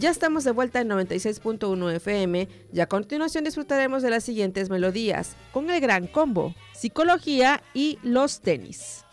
Ya estamos de vuelta en 96.1 FM y a continuación disfrutaremos de las siguientes melodías con el gran combo, Psicología y Los Tenis.